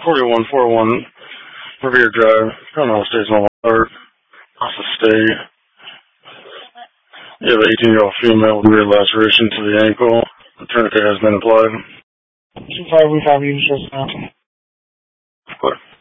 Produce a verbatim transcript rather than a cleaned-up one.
forty-one forty-one Revere Drive, Colonel States Mobile Alert, Costa State. You have an eighteen-year-old female with rear laceration to the ankle. The tourniquet has been applied. two five, we five, you just now. What?